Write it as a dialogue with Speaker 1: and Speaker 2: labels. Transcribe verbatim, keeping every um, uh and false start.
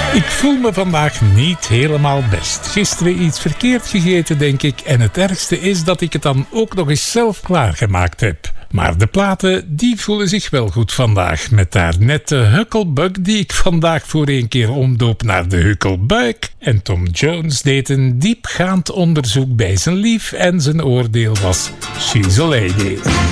Speaker 1: Ik voel me vandaag niet helemaal best. Gisteren iets verkeerd gegeten, denk ik. En het ergste is dat ik het dan ook nog eens zelf klaargemaakt heb. Maar de platen, die voelen zich wel goed vandaag. Met daar net de Huckelbug, die ik vandaag voor een keer omdoop naar de Huckelbuik. En Tom Jones deed een diepgaand onderzoek bij zijn lief en zijn oordeel was: she's a lady.